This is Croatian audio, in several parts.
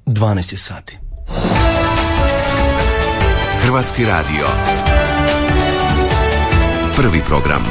12 sati. Hrvatski radio. Prvi program.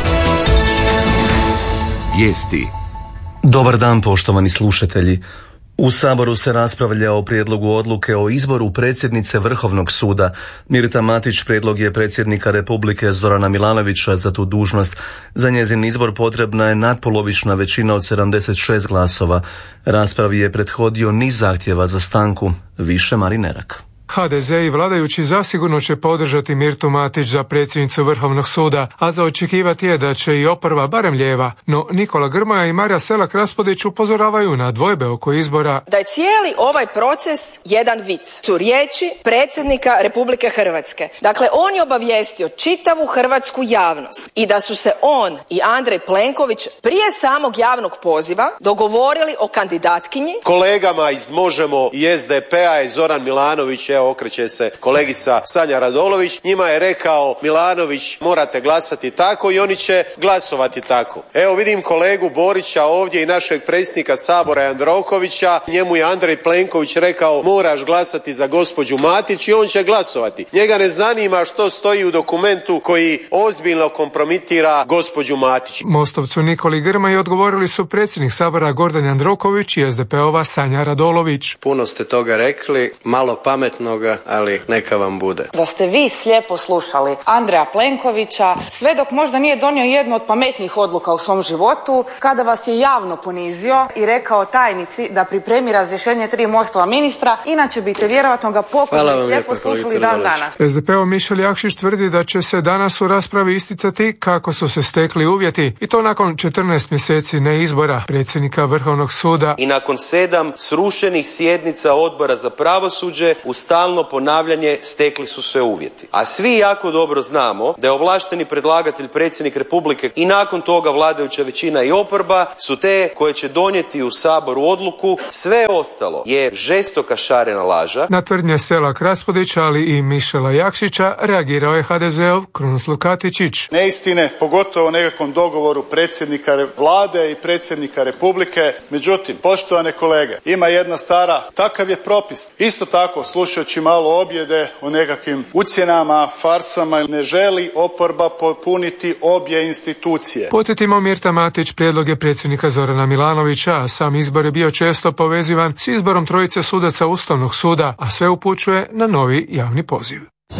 Vijesti. Dobar dan, poštovani slušatelji. U Saboru se raspravlja o prijedlogu odluke o izboru predsjednice Vrhovnog suda. Mirta Matić prijedlog je predsjednika Republike Zorana Milanovića za tu dužnost. Za njezin izbor potrebna je natpolovična većina od 76 glasova. Raspravi je prethodio niz zahtjeva za stanku. Više Marin Erak. HDZ i vladajući zasigurno će podržati Mirtu Matić za predsjednicu Vrhovnog suda, a za očekivati je da će i oporba, barem lijeva. No Nikola Grmoja i Marija Selak Raspudić upozoravaju na dvojbe oko izbora. Da je cijeli ovaj proces jedan vic. Su riječi predsjednika Republike Hrvatske. Dakle, on je obavijestio čitavu hrvatsku javnost i da su se on i Andrej Plenković prije samog javnog poziva dogovorili o kandidatkinji. Kolegama iz Možemo i SDP-a i Zoran Milanović, evo okreće se kolegica Sanja Radolović, njima je rekao Milanović morate glasati tako i oni će glasovati tako. Evo vidim kolegu Borića ovdje i našeg predsjednika Sabora Jandrokovića, njemu je Andrej Plenković rekao moraš glasati za gospođu Matić i on će glasovati. Njega ne zanima što stoji u dokumentu koji ozbiljno kompromitira gospođu Matić. Mostovcu Nikoli Grmoji odgovorili su predsjednik Sabora Gordan Jandroković i SDP-ova Sanja Radolović. Puno ste toga rekli, malo pametnoga, ali neka vam bude. Da ste vi slijepo slušali Andreja Plenkovića, sve dok možda nije donio jednu od pametnijih odluka u svom životu, kada vas je javno ponizio i rekao tajnici da pripremi razrješenje 3 Mostova ministra, inače bite vjerojatno ga pokušali slijepo slušali dan danas. SDP-ov Mišel Jakšić tvrdi da će se danas u raspravi isticati kako su se stekli uvjeti i to nakon 14 mjeseci neizbora predsjednika Vrhovnog suda. I nakon 7 srušenih sjednica Odbora za pravosuđe u stalno ponavljanje stekli su se uvjeti. A svi jako dobro znamo da je ovlašteni predlagatelj predsjednik Republike i nakon toga vladajuća većina i oporba su te koje će donijeti u Saboru odluku. Sve ostalo je žestoka šarena laža. Na tvrdnje Selak Raspudića, ali i Mišela Jakšića reagirao je HDZ-ov Krunoslav Katičić. Neistine, pogotovo o nekakvom dogovoru predsjednika vlade i predsjednika Republike. Međutim, poštovane kolege, ima jedna stara, takav je propis. Isto tako, slušajući malo objede o nekakvim ucjenama, farsama, ne želi oporba popuniti obje institucije. Podsjetimo, Mirta Matić prijedlog je predsjednika Zorana Milanovića, a sam izbor je bio često povezivan s izborom trojice sudaca Ustavnog suda, a sve upućuje na novi javni poziv.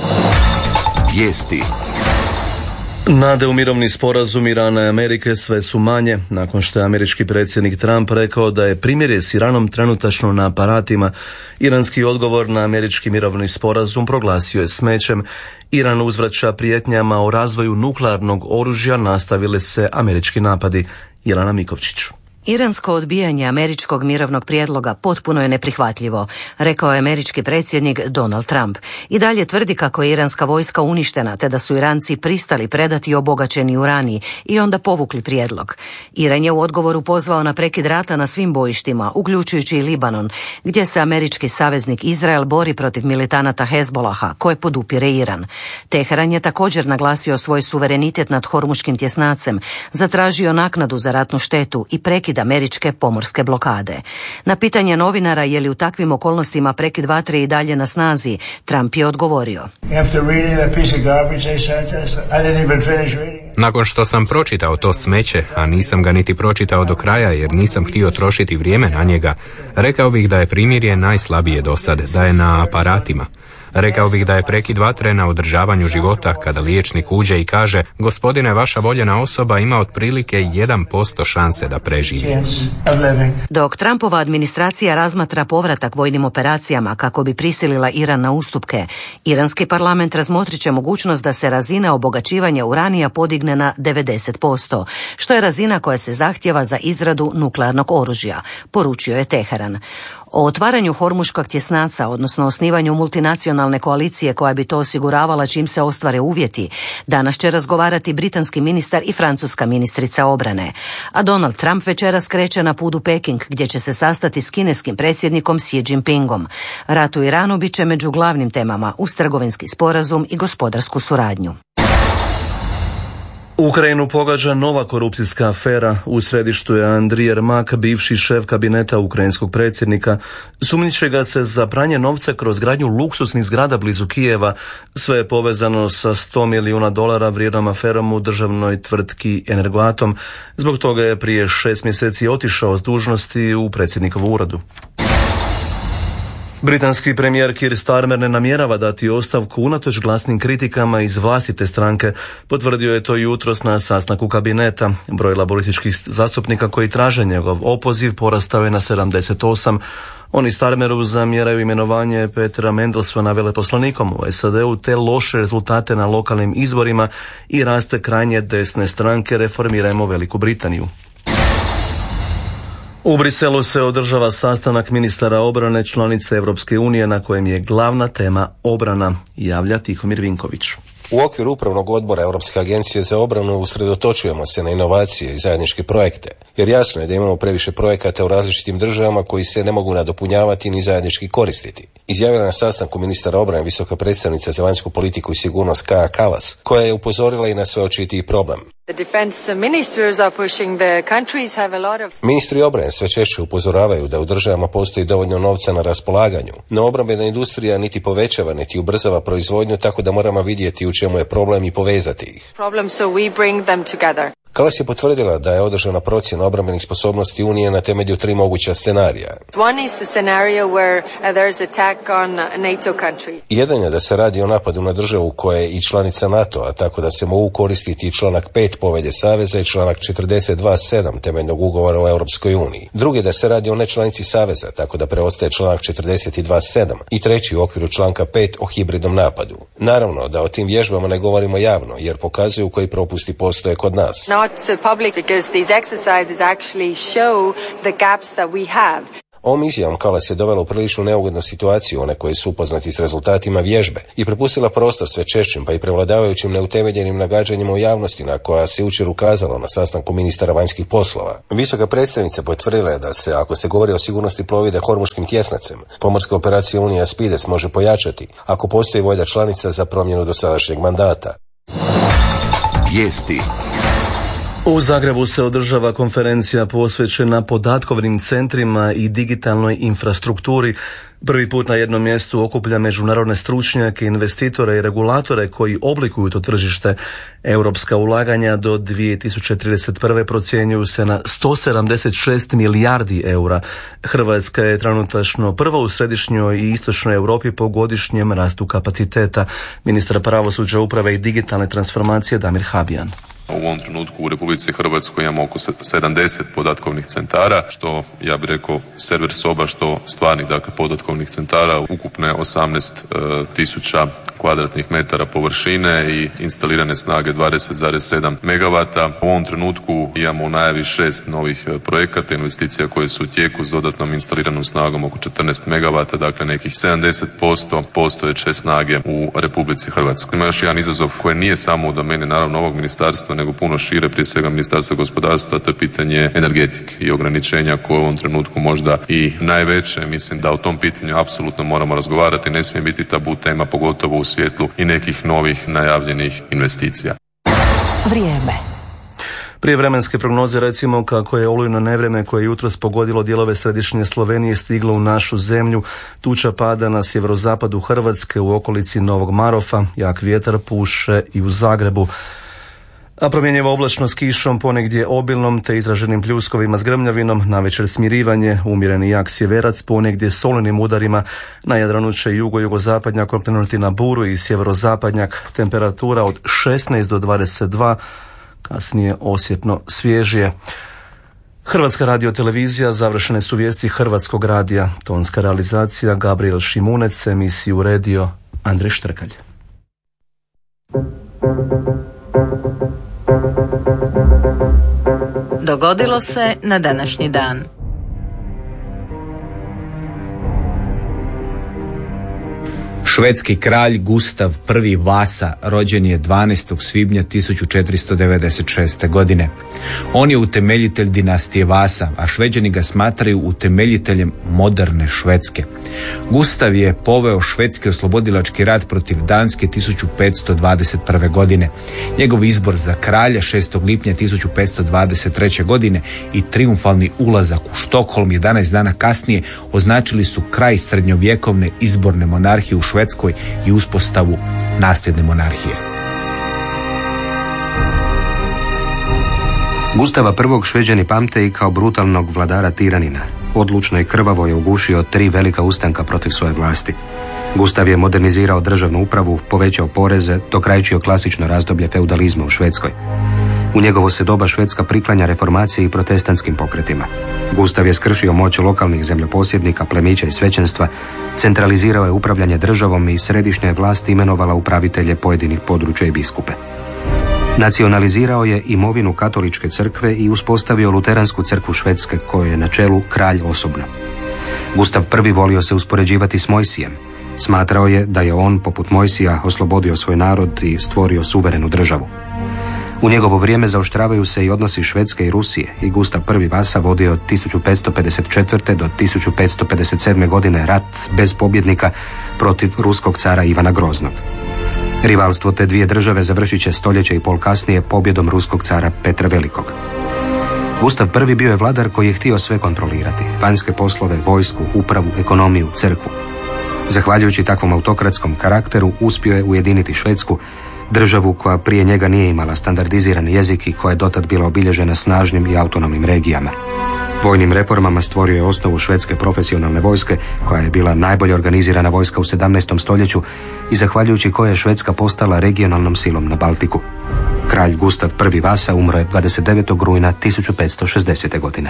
Vijesti. Nade u mirovni sporazum Irana i Amerike sve su manje, nakon što je američki predsjednik Trump rekao da je primirje s Iranom trenutačno na aparatima. Iranski odgovor na američki mirovni sporazum proglasio je smećem. Iran uzvraća prijetnjama o razvoju nuklearnog oružja, nastavile se američki napadi. Jelena Mikovčić. Iransko odbijanje američkog mirovnog prijedloga potpuno je neprihvatljivo, rekao je američki predsjednik Donald Trump. I dalje tvrdi kako je iranska vojska uništena, te da su Iranci pristali predati obogaćeni uranij i onda povukli prijedlog. Iran je u odgovoru pozvao na prekid rata na svim bojištima, uključujući i Libanon, gdje se američki saveznik Izrael bori protiv militanata Hezbolaha, koje podupire Iran. Teheran je također naglasio svoj suverenitet nad Hormuškim tjesnacem, zatražio naknadu za ratnu štetu i prekid američke pomorske blokade. Na pitanje novinara je li u takvim okolnostima prekid vatre i dalje na snazi, Trump je odgovorio. Nakon što sam pročitao to smeće, a nisam ga niti pročitao do kraja jer nisam htio trošiti vrijeme na njega, rekao bih da je primirje najslabije do sad, da je na aparatima. Rekao bih da je prekid vatre na održavanju života kada liječnik uđe i kaže gospodine, vaša voljena osoba ima otprilike 1% šanse da preživi. Dok Trumpova administracija razmatra povratak vojnim operacijama kako bi prisilila Iran na ustupke, iranski parlament razmotrit će mogućnost da se razina obogaćivanja uranija podigne na 90%, što je razina koja se zahtjeva za izradu nuklearnog oružja, poručio je Teheran. O otvaranju Hormuškog tjesnaca, odnosno osnivanju multinacionalne koalicije koja bi to osiguravala čim se ostvare uvjeti, danas će razgovarati britanski ministar i francuska ministrica obrane. A Donald Trump večeras kreće na put u Peking, gdje će se sastati s kineskim predsjednikom Xi Jinpingom. Rat u Iranu bit će među glavnim temama uz trgovinski sporazum i gospodarsku suradnju. Ukrajinu pogađa nova korupcijska afera. U središtu je Andrij Jermak, bivši šef kabineta ukrajinskog predsjednika. Sumnjiče ga se za pranje novca kroz gradnju luksusnih zgrada blizu Kijeva. Sve je povezano sa $100 milijuna vrijednom aferom u državnoj tvrtki Energoatom. Zbog toga je prije 6 mjeseci otišao s dužnosti u predsjednikovu uredu. Britanski premijer Keir Starmer ne namjerava dati ostavku unatoč glasnim kritikama iz vlastite stranke. Potvrdio je to jutros na sastanku kabineta. Broj laborističkih zastupnika koji traže njegov opoziv porastao je na 78. Oni Starmeru zamjeraju imenovanje Petera Mandelsona veleposlanikom u SAD-u te loše rezultate na lokalnim izborima i raste krajnje desne stranke Reformirajmo Veliku Britaniju. U Briselu se održava sastanak ministara obrane članice Europske unije na kojem je glavna tema obrana, javlja Tihomir Vinković. U okviru upravnog odbora Europske agencije za obranu usredotočujemo se na inovacije i zajedničke projekte, jer jasno je da imamo previše projekata u različitim državama koji se ne mogu nadopunjavati ni zajednički koristiti. Izjavila na sastanku ministara obrane visoka predstavnica za vanjsku politiku i sigurnost Kaja Kallas, koja je upozorila i na sve očitiji problem. Ministri obrane sve češće upozoravaju da u državama postoji dovoljno novca na raspolaganju, no obrambena industrija niti povećava niti ubrzava proizvodnju, tako da moramo vidjeti u čemu je problem i povezati ih. Kallas je potvrdila da je održana procjena obrambenih sposobnosti Unije na temelju 3 moguća scenarija. Jedan je da se radi o napadu na državu koja je i članica NATO-a, tako da se mogu koristiti članak 5 Povelje Saveza i članak 42.7 temeljnog ugovora o Europskoj uniji. Drugi da se radi o nečlanici Saveza, tako da preostaje članak 42.7 i treći u okviru članka 5 o hibridnom napadu. Naravno da o tim vježbama ne govorimo javno, jer pokazuju koji propusti postoje kod nas. Ovom izjavom Kallas je dovela u prilično neugodnu situaciju one koji su upoznati s rezultatima vježbe i prepustila prostor sve češćim pa i prevladavajućim neutemeljenim nagađanjima u javnosti na koja se jučer ukazalo na sastanku ministara vanjskih poslova. Visoka predstavnica potvrdila je da se, ako se govori o sigurnosti plovidbe Hormuškim tjesnacem, pomorska operacija Unija Aspides može pojačati ako postoji volja članica za promjenu dosadašnjeg mandata. Vijesti. U Zagrebu se održava konferencija posvećena podatkovnim centrima i digitalnoj infrastrukturi. Prvi put na jednom mjestu okuplja međunarodne stručnjake, investitore i regulatore koji oblikuju to tržište. Europska ulaganja do 2031. procjenjuju se na 176 milijardi eura. Hrvatska je trenutačno prva u središnjoj i istočnoj Europi po godišnjem rastu kapaciteta. Ministar pravosuđa, uprave i digitalne transformacije Damir Habijan. U ovom trenutku u Republici Hrvatskoj imamo oko 70 podatkovnih centara, što ja bih rekao server soba, što stvarnih podatkovnih centara, ukupne 18.000 kvadratnih metara površine i instalirane snage 20,7 megavata. U ovom trenutku imamo u najavi 6 novih projekata, investicija koje su u tijeku s dodatnom instaliranom snagom oko 14 megavata, dakle nekih 70% postojeće snage u Republici Hrvatskoj. Ima još jedan izazov koji nije samo u domeni naravno ovog ministarstva, nego puno šire, prije svega Ministarstva gospodarstva, to je pitanje energetike i ograničenja koje u ovom trenutku možda i najveće. Mislim da o tom pitanju apsolutno moramo razgovarati, ne smije biti tabu tema, pogotovo u svjetlu i nekih novih najavljenih investicija. Vrijeme. Prije vremenske prognoze recimo kako je olujno nevrijeme koje je jutros pogodilo dijelove središnje Slovenije stiglo u našu zemlju. Tuča pada na sjeverozapadu Hrvatske u okolici Novog Marofa, jak vjetar puše i u Zagrebu. A promjenjiva oblačno s kišom, ponegdje obilnom te izraženim pljuskovima s grmljavinom, navečer smirivanje, umjereni jak sjeverac, ponegdje solenim udarima, na Jadranu će jugo-jugozapadnjak okrenuti na buru i sjeverozapadnjak, temperatura od 16 do 22, kasnije osjetno svježije. Hrvatska radiotelevizija, završene su vijesti Hrvatskog radija, tonska realizacija Gabriel Šimunec, emisiju uredio Andrej Štrkalj. Dogodilo se na današnji dan. Švedski kralj Gustav I Vasa rođen je 12. svibnja 1496. godine. On je utemeljitelj dinastije Vasa, a Šveđani ga smatraju utemeljiteljem moderne Švedske. Gustav je poveo švedski oslobodilački rat protiv Danske 1521. godine. Njegov izbor za kralja 6. lipnja 1523. godine i triumfalni ulazak u Štokholm 11 dana kasnije označili su kraj srednjovjekovne izborne monarhije u Švedskoj i uspostavu nasljedne monarhije. Gustava I Šveđani pamte i kao brutalnog vladara tiranina. Odlučno i krvavo je ugušio 3 velika ustanka protiv svoje vlasti. Gustav je modernizirao državnu upravu, povećao poreze, dokrajčio klasično razdoblje feudalizma u Švedskoj. U njegovo se doba Švedska priklanja reformaciji i protestantskim pokretima. Gustav je skršio moć lokalnih zemljoposjednika, plemića i svećenstva, centralizirao je upravljanje državom i središnja je vlast imenovala upravitelje pojedinih područja i biskupe. Nacionalizirao je imovinu katoličke crkve i uspostavio luteransku crkvu Švedske, kojoj je na čelu kralj osobno. Gustav I volio se uspoređivati s Mojsijem. Smatrao je da je on, poput Mojsija, oslobodio svoj narod i stvorio suverenu državu. U njegovo vrijeme zaoštravaju se i odnosi Švedske i Rusije i Gustav I Vasa vodio od 1554. do 1557. godine rat bez pobjednika protiv ruskog cara Ivana Groznog. Rivalstvo te dvije države završit će stoljeće i pol kasnije pobjedom ruskog cara Petra Velikog. Gustav I bio je vladar koji je htio sve kontrolirati, vanjske poslove, vojsku, upravu, ekonomiju, crkvu. Zahvaljujući takvom autokratskom karakteru uspio je ujediniti Švedsku, državu koja prije njega nije imala standardiziran jezik i koja je dotad bila obilježena snažnim i autonomnim regijama. Vojnim reformama stvorio je osnovu švedske profesionalne vojske, koja je bila najbolje organizirana vojska u 17. stoljeću i zahvaljujući kojoj je Švedska postala regionalnom silom na Baltiku. Kralj Gustav I Vasa umro je 29. rujna 1560. godine.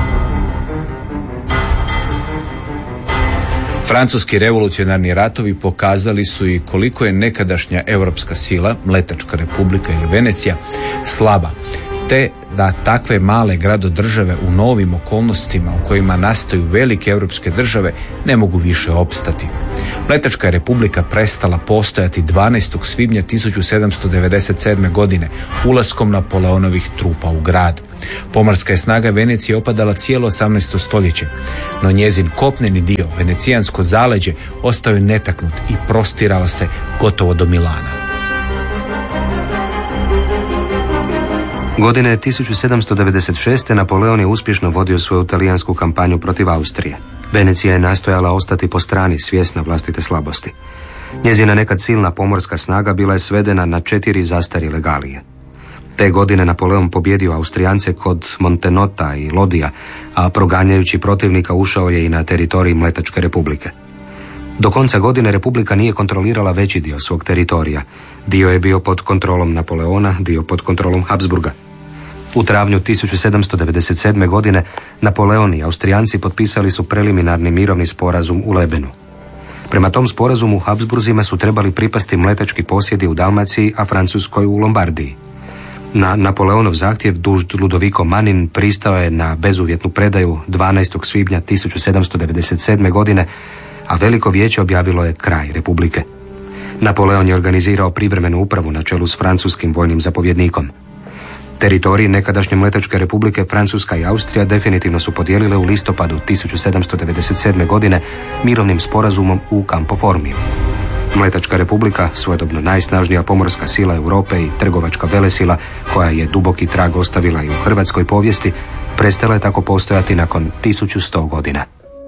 Francuski revolucionarni ratovi pokazali su i koliko je nekadašnja europska sila, Mletačka republika ili Venecija, slaba, te da takve male gradodržave u novim okolnostima u kojima nastaju velike europske države ne mogu više opstati. Mletačka republika prestala postojati 12. svibnja 1797. godine ulaskom Napoleonovih trupa u grad. Pomorska je snaga Venecije opadala cijelo 18. stoljeće, no njezin kopneni dio, venecijansko zaleđe, ostao je netaknut i prostirao se gotovo do Milana. Godine 1796. Napoleon je uspješno vodio svoju talijansku kampanju protiv Austrije. Venecija je nastojala ostati po strani, svjesna vlastite slabosti. Njezina nekad silna pomorska snaga bila je svedena na 4 zastarjele galije. Te godine Napoleon pobjedio Austrijance kod Montenota i Lodija, a proganjajući protivnika ušao je i na teritorij Mletačke republike. Do konca godine Republika nije kontrolirala veći dio svog teritorija. Dio je bio pod kontrolom Napoleona, dio pod kontrolom Habsburga. U travnju 1797. godine Napoleon i Austrijanci potpisali su preliminarni mirovni sporazum u Lebenu. Prema tom sporazumu Habsburzima su trebali pripasti mletački posjedi u Dalmaciji, a Francuskoj u Lombardiji. Na Napoleonov zahtjev dužd Ludoviko Manin pristao je na bezuvjetnu predaju 12. svibnja 1797. godine, a Veliko vijeće objavilo je kraj Republike. Napoleon je organizirao privremenu upravu na čelu s francuskim vojnim zapovjednikom. Teritoriji nekadašnje Mletačke republike Francuska i Austrija definitivno su podijelile u listopadu 1797. godine mirovnim sporazumom u Campo Formio. Mletačka republika, svojedobno najsnažnija pomorska sila Europe i trgovačka velesila koja je duboki trag ostavila i u hrvatskoj povijesti, prestala je tako postojati nakon 1100 godina.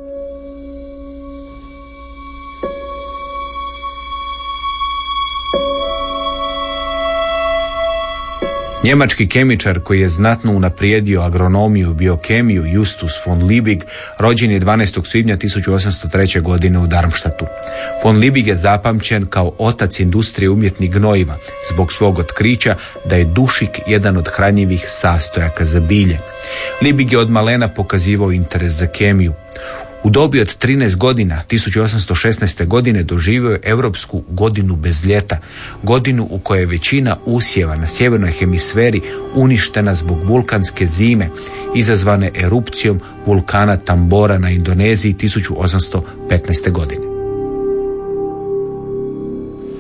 Njemački kemičar koji je znatno unaprijedio agronomiju i biokemiju Justus von Liebig rođen je 12. svibnja 1803. godine u Darmstadtu. Von Liebig je zapamćen kao otac industrije umjetnih gnojiva zbog svog otkrića da je dušik jedan od hranjivih sastojaka za bilje. Liebig je od malena pokazivao interes za kemiju. U dobi od 13 godina, 1816. godine, doživio je Europsku godinu bez ljeta, godinu u kojoj je većina usjeva na sjevernoj hemisferi uništena zbog vulkanske zime, izazvane erupcijom vulkana Tambora na Indoneziji 1815. godine.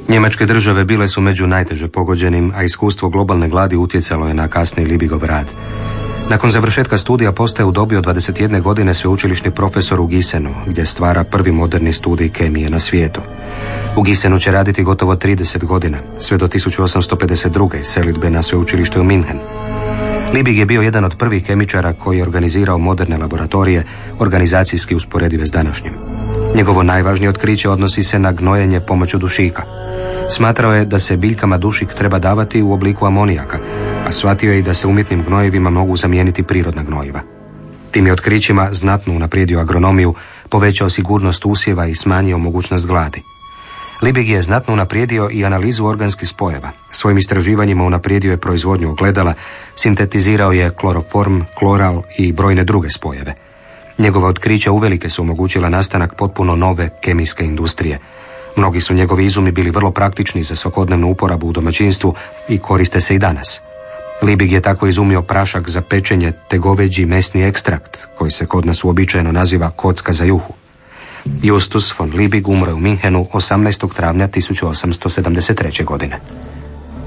Njemačke države bile su među najteže pogođenim, a iskustvo globalne gladi utjecalo je na kasniji Liebigov rad. Nakon završetka studija postaje u dobi od 21 godine sveučilišni profesor u Gissenu, gdje stvara prvi moderni studij kemije na svijetu. U Gissenu će raditi gotovo 30 godina, sve do 1852. selidbe na sveučilište u Minhen. Liebig je bio jedan od prvih kemičara koji je organizirao moderne laboratorije, organizacijski usporedive s današnjim. Njegovo najvažnije otkriće odnosi se na gnojenje pomoću dušika. Smatrao je da se biljkama dušik treba davati u obliku amonijaka, a shvatio je i da se umjetnim gnojivima mogu zamijeniti prirodna gnojiva. Tim je otkrićima znatno unaprijedio agronomiju, povećao sigurnost usjeva i smanjio mogućnost gladi. Liebig je znatno unaprijedio i analizu organskih spojeva. Svojim istraživanjima unaprijedio je proizvodnju ogledala, sintetizirao je kloroform, kloral i brojne druge spojeve. Njegova otkrića uvelike su omogućila nastanak potpuno nove kemijske industrije. Mnogi su njegovi izumi bili vrlo praktični za svakodnevnu uporabu u domaćinstvu i koriste se i danas. Liebig je tako izumio prašak za pečenje te goveđi mesni ekstrakt, koji se kod nas uobičajeno naziva kocka za juhu. Justus von Liebig umro u Minhenu 18. travnja 1873. godine.